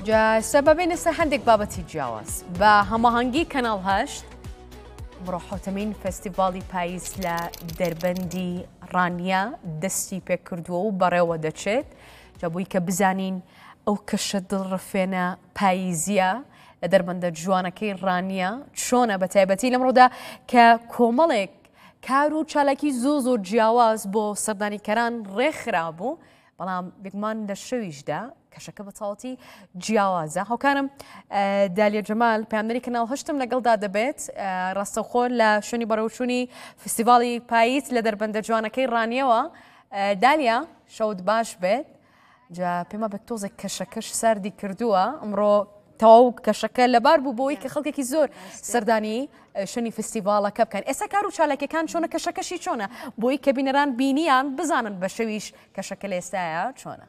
جا سببين هەندێک بابەتی جیاواز بە هەماهەنگی کەناڵ هەشت بڕۆ حوتەمین فستیڤاڵی پاییز لە دەربەندی ڕانیا دەستی پێ کردووە و بەڕێوە دەچێت جا بووی کە بزانین ئەو کەشە دڵڕفێنە پاییزیە لە دەربەندە جوانەکەی ڕانیا چۆنە بە تایبەتی لەمڕۆدا کە کۆمەڵێک کار و چالاکی زۆر جیاواز بۆ سەردانیکەران ڕێکخرا بوو بەڵام بێگومان لە شەویشدا کەشەکە بەتاڵەتی جیاوازە هاوکارم دالیا جەمال پەیامبەری کەناڵ هەشتم لەگەڵدا دەبێت ڕاستەوخۆ لە شوێنی بەڕێوەچوونی فستیڤاڵی پاییز لە دەربەندە جوانەکەی ڕانیەوە دالیا شەوت باش بێت جا پێما بە تۆزێک کەشەکەش ساردی کردووە ئەمڕۆ تەواو کەشەکە لەبار بوو بۆی کە خەڵکێکی زۆر سەردانی شوێنی فستیڤاڵەکە بکەن ئێستا کار و چالاکیەکان چۆنە کەشەکەشی چۆنە بۆی کە بینەران بینیان بزانن بە شەویش کەشەکە لە ئێستایە چۆنە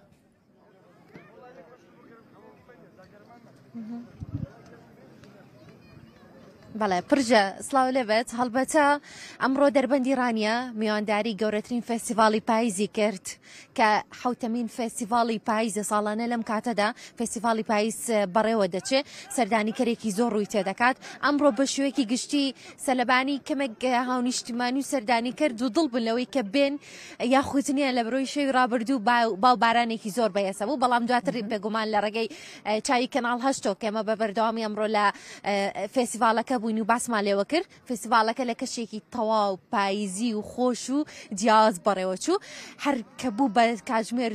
بەڵێ پرژە سڵاو لێبێت هەڵبەتە ئەمڕۆ دەربەندی ڕانیا میوانداری گەورەترین فستیڤاڵی پاییزی کرد کە حوتەمین فستیڤاڵی پاییزە ساڵانە لەم کاتەدا فستیڤاڵی پاییز بەڕێوە دەچێت سەردانیکەرێکی زۆر ڕووی تێدەکات ئەمڕۆ بە شوەیەکی گشتی سەلەبانی کەمێک هاونیشتیمانی و سەردانی کرد و دڵ بوون لەوەی کە بێن یاخوتنیە لە بەرۆی شەوی ڕابردوو باو بارانێکی زۆر بەیەسە بوو بەڵام دواتر بێگومان لە ڕێگەی چاوی کەناڵ هەشتۆ کە ئێمە بە بەردەوامی ئەمڕۆ لە فستیڤاڵەکە بووین و باسمان لێوە کرد فستیڤاڵەکە لە کەشێکی تەواو پاییزی و خۆش و جیاواز بەڕێوە چوو هەر کە بوو بە کاتژمێر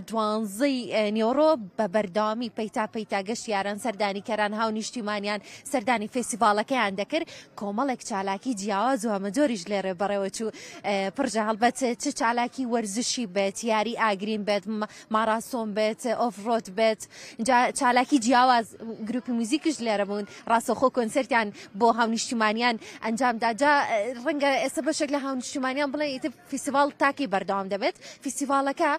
12 نیۆڕۆ بە بەردەوامی پەیتا گەشت یاران سەردانیکەران هاونیشتیمانیان سەردانی فستیڤاڵەکەیان دەکرد کۆمەڵێک چالاکی جیاواز و هەمە جۆریش لێرە بەڕێوە چوو پرژە هەڵبەت چ چالاکی وەرزشی بێت یاری ئاگرین بێت ماراسۆن بێت ئۆفڕۆت بێت چالاکی جیاواز گروپی موزیکش لێرە بوون ڕاستەوخۆ کۆنسەرتیان بۆ هاونیشتیمانیان ئەنجامدا جا ڕەنگە ئێستا بەشێک لە هاونیشتیمانیان بڵێ ئیتر فستیڤاڵ تاکی بەردەوام دەبێت فستیڤاڵەکە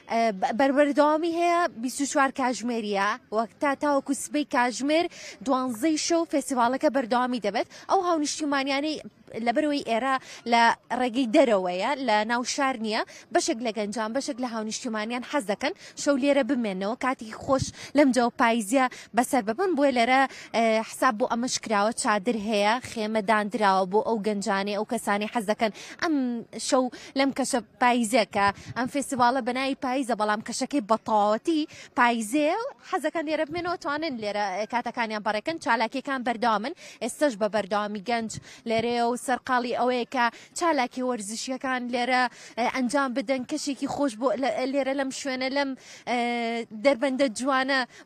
بەردەوامی هەیە 24 کاتژمێریە وەک تاوەکو سبەی کاتژمێر 12 شەو فستیڤاڵەکە بەردەوامی دەبێت ئەو هاونیشتیمانیانەی لەبەرەوەی ئێرە لە ڕێگەی دەرەوەیە لە ناو شار نییە بەشێک لە گەنجان بەشێک لە هاونیشتیمانیان حەز دەکەن شەو لێرە بمێنەوە کاتی خۆش لەم جەو پاییزە بەسەر ببن بۆیە لێرە حساب بۆ ئەمەش کراوە چادر هەیە خێمە دانراوە بۆ ئەو گەنجانێ ئەو کەسانی حەز دەکەن ئەم شەو لەم کەشە پاییزەکە ئەم فستیڤاڵە بەناوی پاییزە بەڵام کەشەکەی بەتەواوەتی پاییزەیە حەزەکان لێرە بمێنەوە توانن لێرە کاتەکانیان بەڕێکن چالاکیەکان بەردەوامن ئێستش بە بەردەوامی گەنج لێرەیە و سەرقاڵی ئەوەیە کە چالاکی وەرزشیەکان لێرە ئەنجام بدەن کەشێکی خۆش بۆ لێرە لەم شوێنە لەم دەربەندە جوانە